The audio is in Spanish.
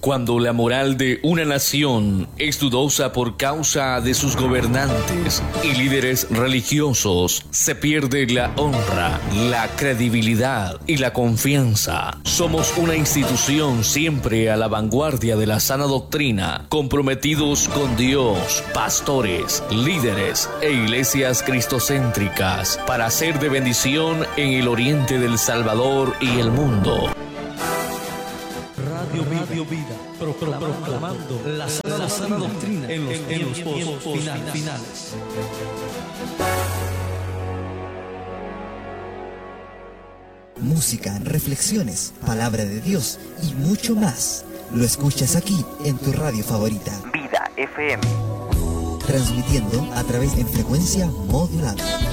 Cuando la moral de una nación es dudosa por causa de sus gobernantes y líderes religiosos, se pierde la honra, la credibilidad y la confianza. Somos una institución siempre a la vanguardia de la sana doctrina, comprometidos con Dios, pastores, líderes e iglesias cristocéntricas para ser de bendición en el oriente del Salvador y el mundo. Radio Vida, proclamando la sana doctrina en los tiempos finales. Música, reflexiones, palabra de Dios y mucho más. Lo escuchas aquí en tu radio favorita. Vida FM. Transmitiendo a través de frecuencia modulada.